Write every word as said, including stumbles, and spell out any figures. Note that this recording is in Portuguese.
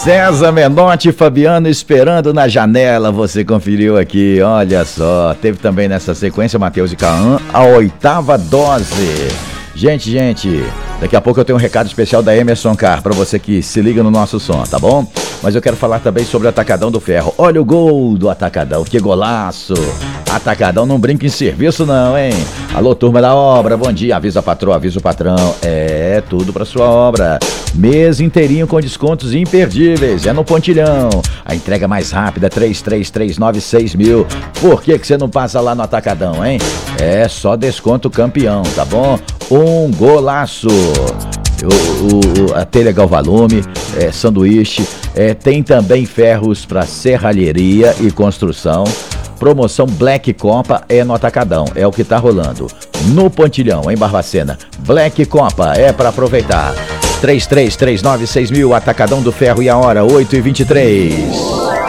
César Menotti e Fabiano esperando na janela, você conferiu aqui, olha só. Teve também nessa sequência Matheus e Caan, a oitava dose. Gente, gente, daqui a pouco eu tenho um recado especial da Emerson Car para você que se liga no nosso som, tá bom? Mas eu quero falar também sobre o Atacadão do Ferro. Olha o gol do Atacadão, que golaço! Atacadão não brinca em serviço não, hein? Alô, turma da obra, bom dia. Avisa a patroa, avisa o patrão. É, tudo pra sua obra. Mês inteirinho com descontos imperdíveis. É no Pontilhão. A entrega mais rápida, três três três nove seis mil. Por que que você não passa lá no Atacadão, hein? É só desconto campeão, tá bom? Um golaço. O, o, a telha Galvalume, é, sanduíche, é, tem também ferros para serralheria e construção. Promoção Black Copa é no Atacadão, é o que tá rolando. No Pontilhão, em Barbacena. Black Copa é para aproveitar. três três três nove seis mil, Atacadão do Ferro e a hora, oito e vinte e três.